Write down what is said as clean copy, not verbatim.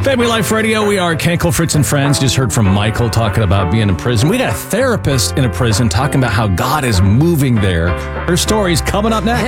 Family Life Radio, we are Kenkel, Fritz, and Friends. Just heard from Michael talking about being in prison. We got a therapist in a prison talking about how God is moving there. Her story's coming up next.